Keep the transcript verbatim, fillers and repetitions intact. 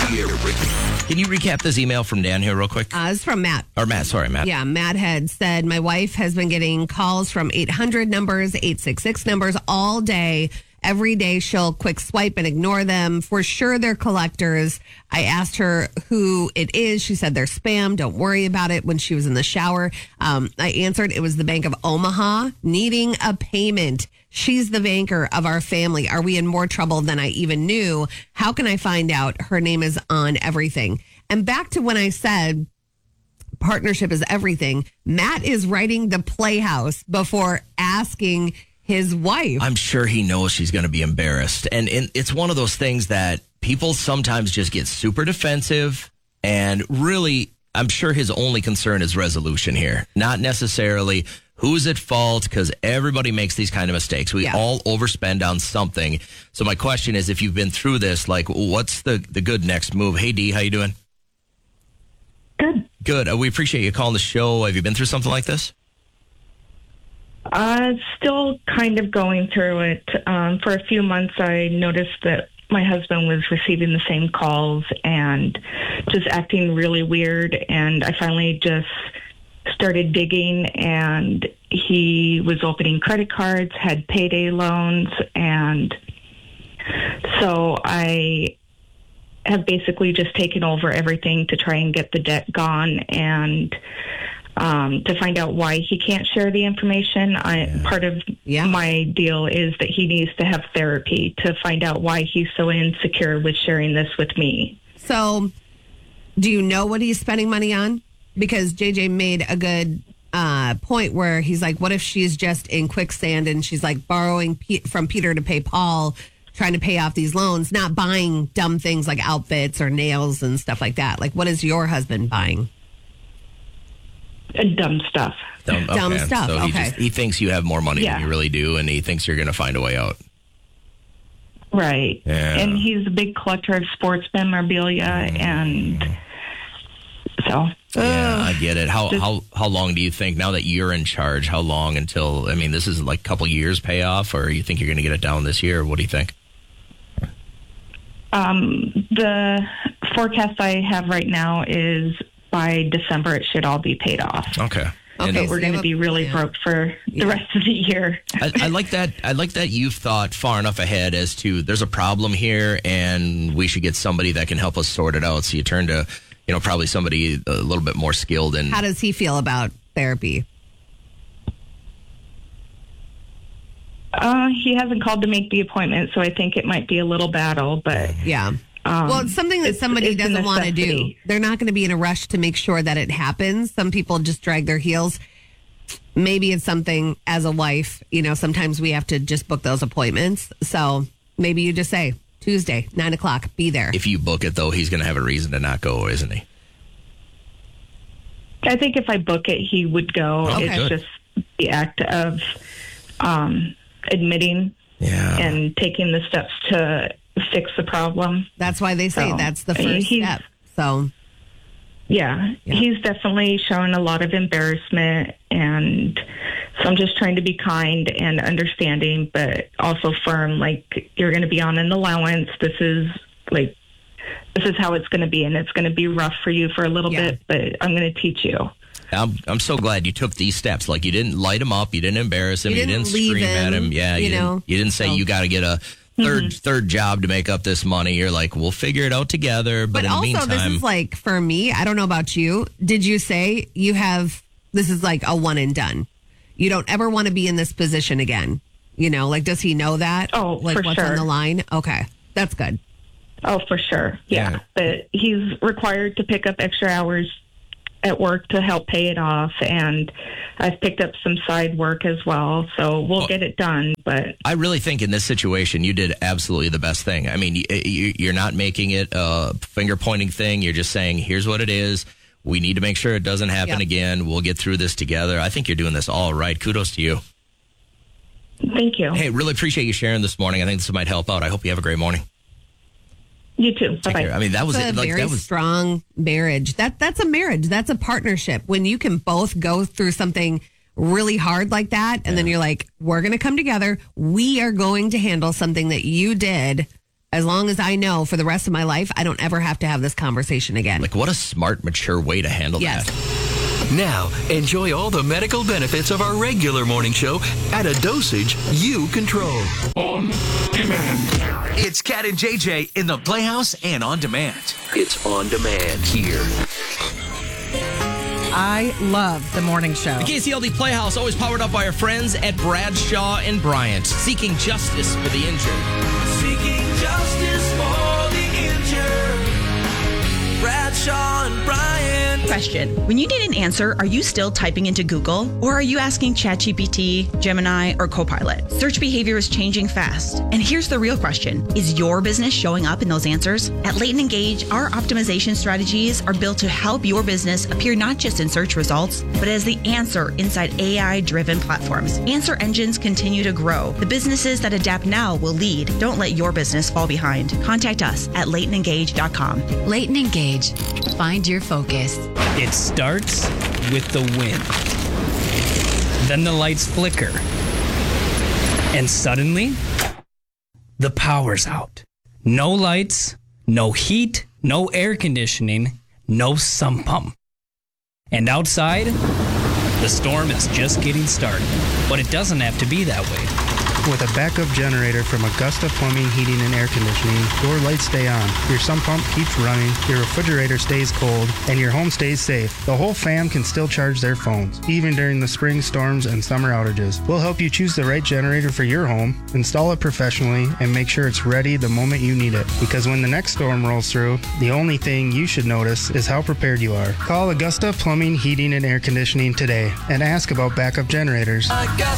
Can you recap this email from Dan here real quick? Uh, it's from Matt. Or Matt, sorry, Matt. Yeah, Matt had said, my wife has been getting calls from eight hundred numbers, eight six six numbers all day. Every day she'll quick swipe and ignore them. For sure they're collectors. I asked her who it is. She said they're spam. Don't worry about it when she was in the shower. Um, I answered it was the Bank of Omaha needing a payment. She's the banker of our family. Are we in more trouble than I even knew? How can I find out? Her name is on everything. And back to when I said partnership is everything. Matt is writing the Playhouse before asking his wife. I'm sure he knows she's going to be embarrassed. And, and it's one of those things that people sometimes just get super defensive. And really, I'm sure his only concern is resolution here, not necessarily who's at fault, because everybody makes these kind of mistakes. We Yeah. all overspend on something. So my question is, if you've been through this, like, what's the, the good next move? Hey, Dee, how you doing? Good. Good. Uh, we appreciate you calling the show. Have you been through something like this? Uh, still kind of going through it. Um, for a few months, I noticed that my husband was receiving the same calls and just acting really weird. And I finally just started digging, and he was opening credit cards, had payday loans. And so I have basically just taken over everything to try and get the debt gone, and Um, to find out why he can't share the information. I, Yeah. Part of Yeah. my deal is that he needs to have therapy to find out why he's so insecure with sharing this with me. So, do you know what he's spending money on? Because J J made a good uh, point where he's like, what if she's just in quicksand and she's like borrowing P- from Peter to pay Paul, trying to pay off these loans, not buying dumb things like outfits or nails and stuff like that. Like, what is your husband buying? Uh, dumb stuff. Dumb, Dumb stuff, So he, okay. just, he thinks you have more money Yeah. than you really do, and he thinks you're going to find a way out. Right. Yeah. And he's a big collector of sports memorabilia, and so... Yeah, I get it. How Just- how how long do you think, now that you're in charge, how long until, I mean, this is like a couple years payoff, or you think you're going to get it down this year? What do you think? Um, the forecast I have right now is by December it should all be paid off. Okay. Okay, And so We're you going have to a be really plan. broke for Yeah. the rest of the year. I, I like that. I like that you've thought far enough ahead as to there's a problem here, and we should get somebody that can help us sort it out. So you turn to, you know, probably somebody a little bit more skilled in. How does he feel about therapy? Uh, he hasn't called to make the appointment, so I think it might be a little battle, but Yeah. um, Well, it's something that it's- somebody it's a doesn't want to do. necessity. They're not going to be in a rush to make sure that it happens. Some people just drag their heels. Maybe it's something as a wife, you know, sometimes we have to just book those appointments. So maybe you just say, Tuesday, nine o'clock, be there. If you book it, though, he's going to have a reason to not go, isn't he? I think if I book it, he would go. Okay, it's good. just the act of um, admitting Yeah. and taking the steps to fix the problem. That's why they say So, that's the I mean, first he's- step. So, Yeah, Yeah. he's definitely shown a lot of embarrassment, and so I'm just trying to be kind and understanding, but also firm. Like, you're going to be on an allowance. This is like, this is how it's going to be, and it's going to be rough for you for a little Yeah. bit, but I'm going to teach you. I'm I'm so glad you took these steps. Like, you didn't light him up, you didn't embarrass him, You you didn't didn't, leave scream him, at him. Yeah, you, you know? didn't. You didn't say So- you got to get a 3rd third job to make up this money. You're like, we'll figure it out together. But, but in the also, meantime, this is like, for me, I don't know about you. Did you say you have, this is like a one and done? You don't ever want to be in this position again. You know, like, does he know that? Oh, like for what's on sure. the line? Okay. That's good. Oh, for sure. Yeah. Yeah. But he's required to pick up extra hours at work to help pay it off. And I've picked up some side work as well. So we'll Well- get it done. But I really think in this situation, you did absolutely the best thing. I mean, you, you, you're not making it a finger pointing thing. You're just saying, here's what it is. We need to make sure it doesn't happen Yep. again. We'll get through this together. I think you're doing this all right. Kudos to you. thank you. Hey, really appreciate you sharing this morning. I think this might help out. I hope you have a great morning. You too. Take Bye-bye. care. I mean, that was It's a it. Like, very that was strong marriage. That That's a marriage. That's a partnership. When you can both go through something really hard like that, and then you're like, we're going to come together. We are going to handle something that you did as long as I know for the rest of my life, I don't ever have to have this conversation again. Like, what a smart, mature way to handle Yes. that. Now, enjoy all the medical benefits of our regular morning show at a dosage you control. On demand. It's Cat and J J in the Playhouse and on demand. It's on demand here. I love the morning show. The K C L D Playhouse, always powered up by our friends at Bradshaw and Bryant, seeking justice for the injured. Seeking justice for the injured. Bradshaw and Bryant. Question. When you need an answer, are you still typing into Google? Or are you asking ChatGPT, Gemini, or Copilot? Search behavior is changing fast. And here's the real question. Is your business showing up in those answers? At Leighton Engage, our optimization strategies are built to help your business appear not just in search results, but as the answer inside A I-driven platforms. Answer engines continue to grow. The businesses that adapt now will lead. Don't let your business fall behind. Contact us at leighton engage dot com. Leighton Engage. Find your focus. It starts with the wind. Then the lights flicker. And suddenly, the power's out. No lights, no heat, no air conditioning, no sump pump. And outside, the storm is just getting started. But it doesn't have to be that way. With a backup generator from Augusta Plumbing, Heating, and Air Conditioning, your lights stay on, your sump pump keeps running, your refrigerator stays cold, and your home stays safe. The whole fam can still charge their phones, even during the spring storms and summer outages. We'll help you choose the right generator for your home, install it professionally, and make sure it's ready the moment you need it. Because when the next storm rolls through, the only thing you should notice is how prepared you are. Call Augusta Plumbing, Heating, and Air Conditioning today and ask about backup generators.